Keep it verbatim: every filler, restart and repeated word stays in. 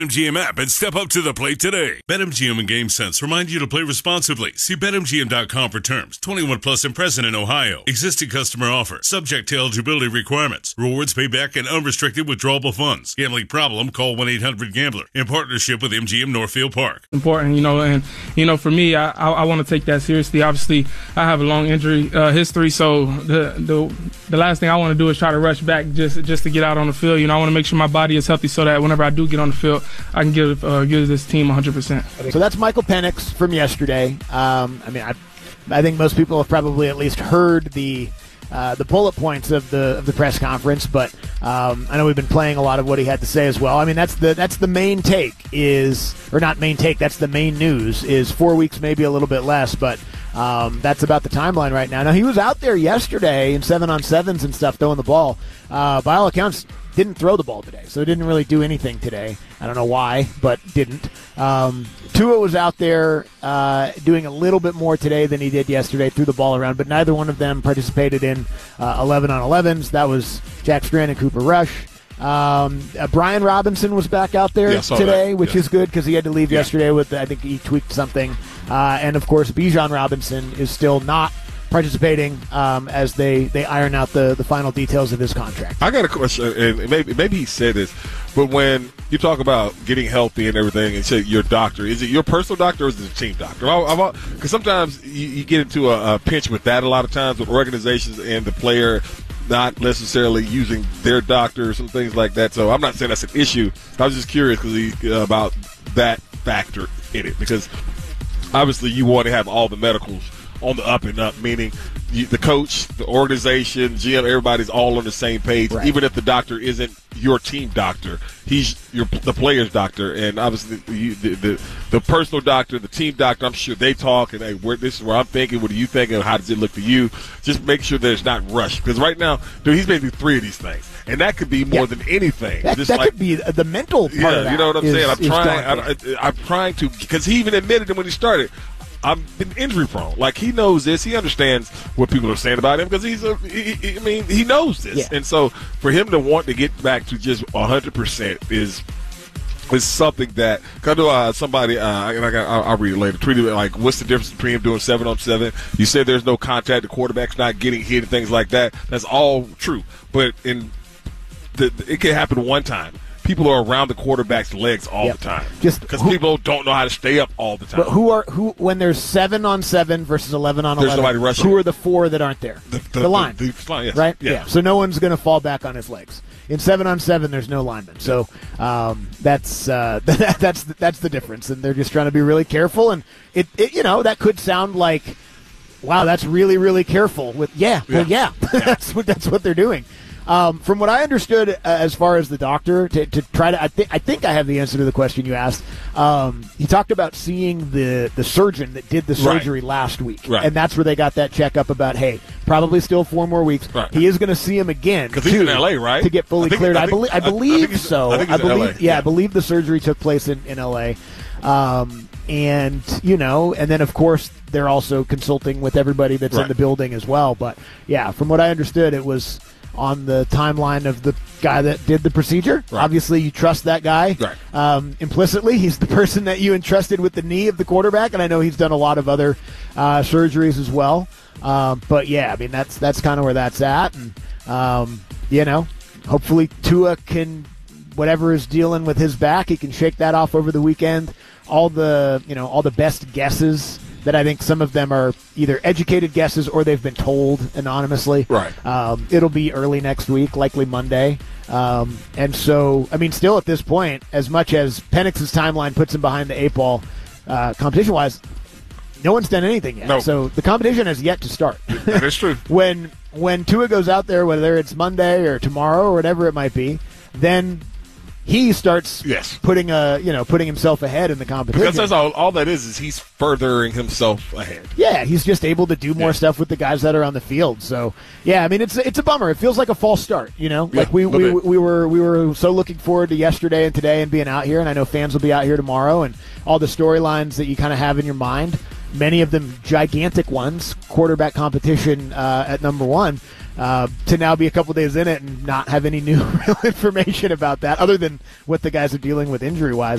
BetMGM app and step up to the plate today. BetMGM and GameSense remind you to play responsibly. See Bet M G M dot com for terms. twenty-one plus and present in Ohio. Existing customer offer. Subject to eligibility requirements. Rewards payback and unrestricted withdrawable funds. Gambling problem? Call one eight hundred gambler. In partnership with M G M Northfield Park. Important, you know, and, you know, for me, I, I, I want to take that seriously. Obviously, I have a long injury uh, history, so the, the the last thing I want to do is try to rush back just, just to get out on the field. You know, I want to make sure my body is healthy so that whenever I do get on the field, I can give uh, give this team one hundred percent. So that's Michael Penix from yesterday. Um, I mean, I, I think most people have probably at least heard the uh, the bullet points of the of the press conference, but um, I know we've been playing a lot of what he had to say as well. I mean, that's the that's the main take is, or not main take, that's the main news is four weeks, maybe a little bit less, but um, that's about the timeline right now. Now, he was out there yesterday in seven on sevens and stuff throwing the ball. Uh, by all accounts, didn't throw the ball today, so didn't really do anything today. I don't know why, but didn't. Um, Tua was out there uh, doing a little bit more today than he did yesterday, threw the ball around, but neither one of them participated in uh, eleven on elevens. That was Jack Strand and Cooper Rush. Um, uh, Brian Robinson was back out there yeah, today, that. which yeah. is good because he had to leave yeah. yesterday with, I think he tweaked something. Uh, and, of course, Bijan Robinson is still not participating um, as they, they iron out the, the final details of his contract. I got a question, and maybe maybe he said this, but when you talk about getting healthy and everything and say your doctor, is it your personal doctor or is it the team doctor? Because sometimes you, you get into a, a pinch with that a lot of times with organizations and the player not necessarily using their doctors and things like that. So I'm not saying that's an issue. I was just curious because uh, about that factor in it because obviously you want to have all the medicals on the up and up, meaning you, the coach, the organization, G M, everybody's all on the same page. Right. Even if the doctor isn't your team doctor, he's your the player's doctor, and obviously you, the, the the personal doctor, the team doctor. I'm sure they talk and hey, where, this is where I'm thinking. What are you thinking? How does it look to you? Just make sure that it's not rushed because right now, dude, he's made three of these things, and that could be more yeah. than anything. That, Just that like, could be the mental part. Yeah, of that you know what I'm is, saying. I'm trying. I, I'm trying to because he even admitted it when he started. I've been injury prone. Like he knows this. He understands what people are saying about him because he's a. He, he, I mean, he knows this, yeah. and so for him to want to get back to just one hundred percent is is something that. Cause I know uh, somebody, uh, and I got, I'll, I'll read it later. Tweeted like, "What's the difference between him doing seven on seven? You said there's no contact. The quarterback's not getting hit and things like that. That's all true, but in the, it can happen one time." People are around the quarterback's legs all yep. the time, just because people don't know how to stay up all the time. But who are who when there's seven on seven versus eleven on there's eleven? Nobody rushing. Who are the four that aren't there? The, the, the line, the, the line, yes. right? Yeah. yeah. So no one's going to fall back on his legs. In seven on seven, there's no lineman. So um, that's uh, that's that's the difference, and they're just trying to be really careful. And it, it you know that could sound like, wow, that's really really careful. With yeah, yeah. well yeah, yeah. that's what that's what they're doing. Um, from what I understood, uh, as far as the doctor, to, to try to, I think, I think I have the answer to the question you asked. Um, he talked about seeing the, the surgeon that did the surgery right. last week, right. and that's where they got that checkup about, hey, probably still four more weeks. Right. He is going to see him again because he's in L A, right? To get fully I think, cleared. I, I, think, belie- I believe I, I so. I, think I believe, L A. yeah, yeah, I believe the surgery took place in in L A. Um, and you know, and then of course they're also consulting with everybody that's right. in the building as well. But yeah, from what I understood, it was on the timeline of the guy that did the procedure. Right. Obviously, you trust that guy right. um, implicitly. He's the person that you entrusted with the knee of the quarterback, and I know he's done a lot of other uh, surgeries as well. Um, but, yeah, I mean, that's that's kind of where that's at. And, um, you know, hopefully Tua can, whatever is dealing with his back, he can shake that off over the weekend. All the, you know, all the best guesses that I think some of them are either educated guesses or they've been told anonymously. Right. Um, it'll be early next week, likely Monday. Um, and so, I mean, still at this point, as much as Penix's timeline puts him behind the eight ball, uh, competition-wise, no one's done anything yet. No. So the competition has yet to start. That is true. when when Tua goes out there, whether it's Monday or tomorrow or whatever it might be, then he starts yes. putting a you know putting himself ahead in the competition. Because that's all, all that is is he's furthering himself ahead. Yeah, he's just able to do more yeah. stuff with the guys that are on the field. So yeah, I mean it's it's a bummer. It feels like a false start. You know, yeah, like we we, we were we were so looking forward to yesterday and today and being out here, and I know fans will be out here tomorrow, and all the storylines that you kind of have in your mind. Many of them gigantic ones, quarterback competition uh, at number one. uh, to now be a couple days in it and not have any new real information about that other than what the guys are dealing with injury-wise.